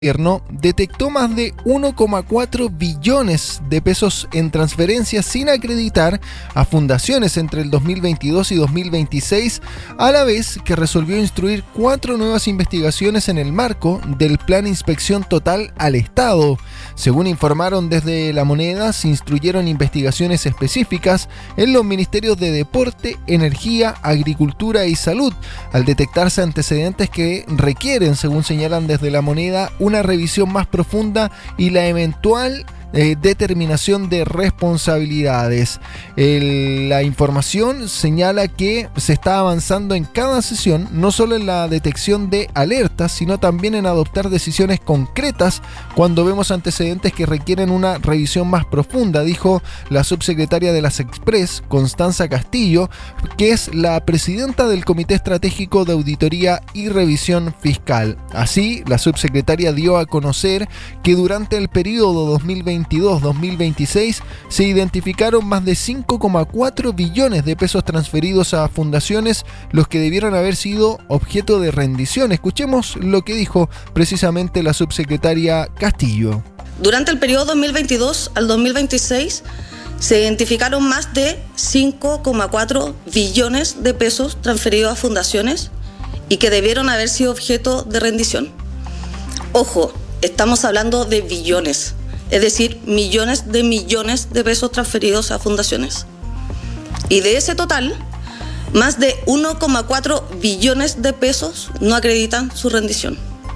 gobierno detectó más de 1,4 billones de pesos en transferencias sin acreditar a fundaciones entre el 2022 y 2026, a la vez que resolvió instruir 4 nuevas investigaciones en el marco del Plan Inspección Total al Estado. Según informaron desde La Moneda, se instruyeron investigaciones específicas en los ministerios de Deporte, Energía, Agricultura y Salud, al detectarse antecedentes que requieren, según señalan desde La Moneda, una revisión más profunda y la eventual determinación de responsabilidades. La información señala que se está avanzando en cada sesión, no solo en la detección de alertas, sino también en adoptar decisiones concretas cuando vemos antecedentes que requieren una revisión más profunda, dijo la subsecretaria de las Express, Constanza Castillo, que es la presidenta del Comité Estratégico de Auditoría y Revisión Fiscal. Así, la subsecretaria dio a conocer que durante el periodo 2022-2026 se identificaron más de 5,4 billones de pesos transferidos a fundaciones, los que debieron haber sido objeto de rendición. Escuchemos lo que dijo precisamente la subsecretaria Castillo. Durante el periodo 2022 al 2026 se identificaron más de 5,4 billones de pesos transferidos a fundaciones y que debieron haber sido objeto de rendición. Ojo, estamos hablando de billones, es decir, millones de pesos transferidos a fundaciones. Y de ese total, más de 1,4 billones de pesos no acreditan su rendición.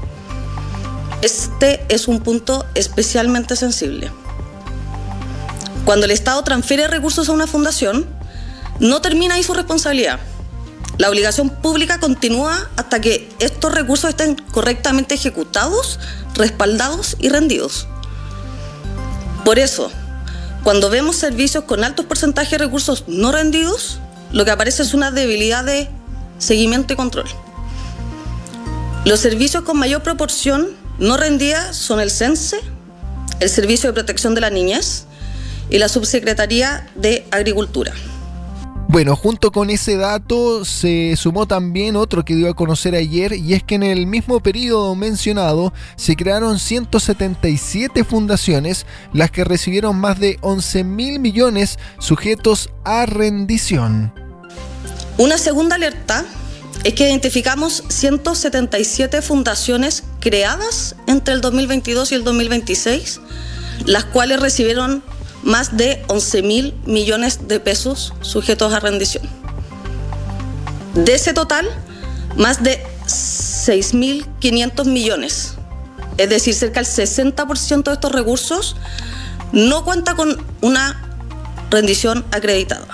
Este es un punto especialmente sensible. Cuando el Estado transfiere recursos a una fundación, no termina ahí su responsabilidad. La obligación pública continúa hasta que estos recursos estén correctamente ejecutados, respaldados y rendidos. Por eso, cuando vemos servicios con altos porcentajes de recursos no rendidos, lo que aparece es una debilidad de seguimiento y control. Los servicios con mayor proporción no rendida son el CENSE, el Servicio de Protección de la Niñez y la Subsecretaría de Agricultura. Bueno, junto con ese dato se sumó también otro que dio a conocer ayer, y es que en el mismo periodo mencionado se crearon 177 fundaciones, las que recibieron más de 11.000 millones sujetos a rendición. Una segunda alerta es que identificamos 177 fundaciones creadas entre el 2022 y el 2026, las cuales recibieron más de 11.000 millones de pesos sujetos a rendición. De ese total, más de 6.500 millones, es decir, cerca del 60% de estos recursos, no cuenta con una rendición acreditada.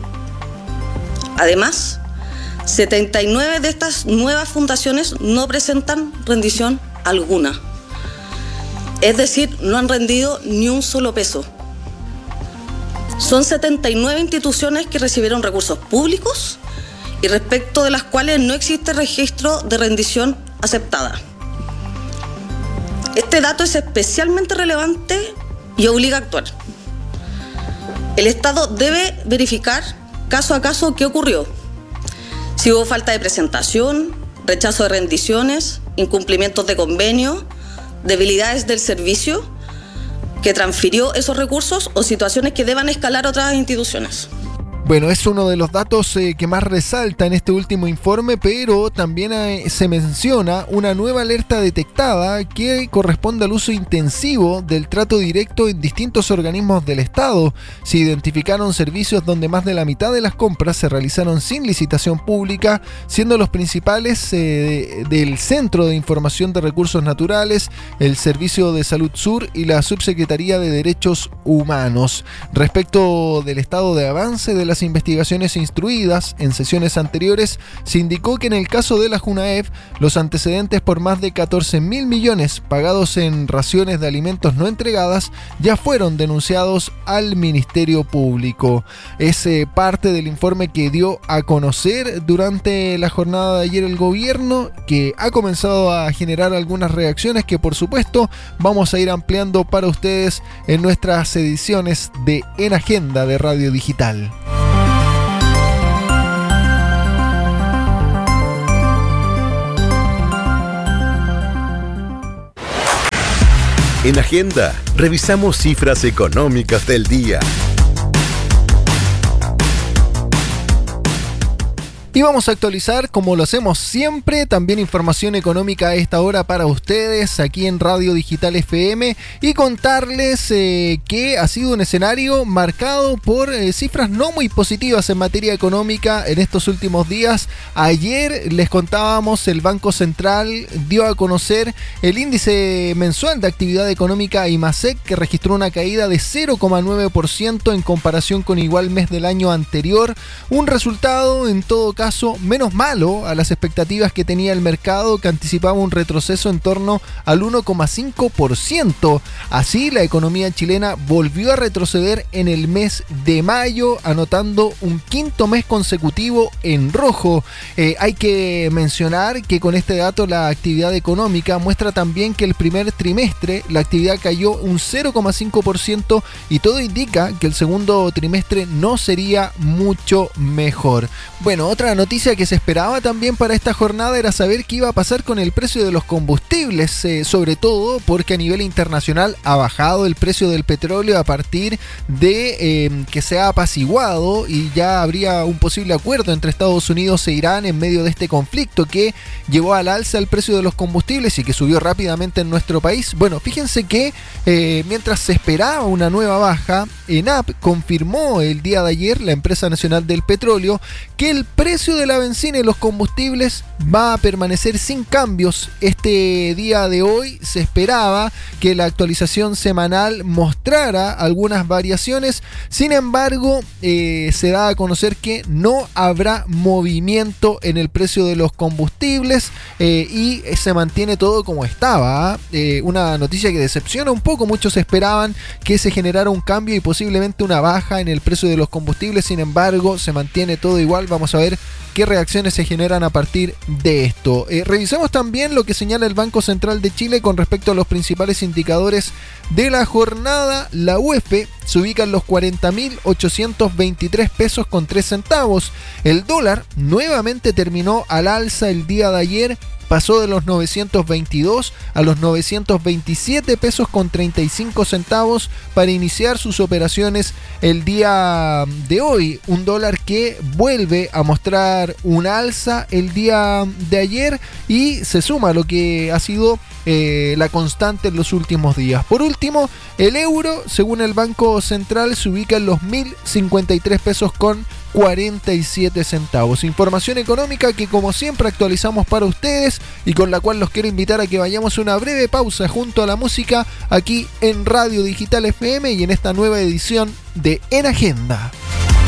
Además, 79 de estas nuevas fundaciones no presentan rendición alguna. Es decir, no han rendido ni un solo peso. Son 79 instituciones que recibieron recursos públicos y respecto de las cuales no existe registro de rendición aceptada. Este dato es especialmente relevante y obliga a actuar. El Estado debe verificar caso a caso qué ocurrió. Si hubo falta de presentación, rechazo de rendiciones, incumplimientos de convenio, debilidades del servicio que transfirió esos recursos o situaciones que deban escalar a otras instituciones. Bueno, es uno de los datos que más resalta en este último informe, pero también se menciona una nueva alerta detectada que corresponde al uso intensivo del trato directo en distintos organismos del Estado. Se identificaron servicios donde más de la mitad de las compras se realizaron sin licitación pública, siendo los principales del Centro de Información de Recursos Naturales, el Servicio de Salud Sur y la Subsecretaría de Derechos Humanos. Respecto del estado de avance de las investigaciones instruidas en sesiones anteriores, se indicó que en el caso de la JUNAEV, los antecedentes por más de 14.000 millones pagados en raciones de alimentos no entregadas ya fueron denunciados al Ministerio Público. Es parte del informe que dio a conocer durante la jornada de ayer el gobierno, que ha comenzado a generar algunas reacciones que por supuesto vamos a ir ampliando para ustedes en nuestras ediciones de En Agenda de Radio Digital. En Agenda, revisamos cifras económicas del día. Y vamos a actualizar, como lo hacemos siempre, también información económica a esta hora para ustedes aquí en Radio Digital FM y contarles que ha sido un escenario marcado por cifras no muy positivas en materia económica en estos últimos días. Ayer les contábamos, el Banco Central dio a conocer el índice mensual de actividad económica IMASEC, que registró una caída de 0,9% en comparación con igual mes del año anterior. Un resultado, en todo caso, menos malo a las expectativas que tenía el mercado, que anticipaba un retroceso en torno al 1,5%. Así, la economía chilena volvió a retroceder en el mes de mayo, anotando un quinto mes consecutivo en rojo. Hay que mencionar que con este dato la actividad económica muestra también que el primer trimestre la actividad cayó un 0,5% y todo indica que el segundo trimestre no sería mucho mejor. Bueno, otra noticia que se esperaba también para esta jornada era saber qué iba a pasar con el precio de los combustibles, sobre todo porque a nivel internacional ha bajado el precio del petróleo a partir de que se ha apaciguado y ya habría un posible acuerdo entre Estados Unidos e Irán en medio de este conflicto que llevó al alza el precio de los combustibles y que subió rápidamente en nuestro país. Bueno, fíjense que mientras se esperaba una nueva baja, ENAP confirmó el día de ayer, la empresa nacional del petróleo, que el precio de la benzina y los combustibles va a permanecer sin cambios. Este día de hoy se esperaba que la actualización semanal mostrara algunas variaciones, sin embargo se da a conocer que no habrá movimiento en el precio de los combustibles y se mantiene todo como estaba. Una noticia que decepciona un poco, muchos esperaban que se generara un cambio y posiblemente una baja en el precio de los combustibles, sin embargo se mantiene todo igual. Vamos a ver qué reacciones se generan a partir de esto. Revisemos también lo que señala el Banco Central de Chile con respecto a los principales indicadores de la jornada. La UEF se ubica en los 40.823 pesos con 3 centavos. El dólar nuevamente terminó al alza el día de ayer. Pasó de los 922 a los 927 pesos con 35 centavos para iniciar sus operaciones el día de hoy. Un dólar que vuelve a mostrar un alza el día de ayer y se suma a lo que ha sido la constante en los últimos días. Por último, el euro, según el Banco Central, se ubica en los 1.053 pesos con 47 centavos. Información económica que, como siempre, actualizamos para ustedes y con la cual los quiero invitar a que vayamos a una breve pausa junto a la música aquí en Radio Digital FM y en esta nueva edición de En Agenda.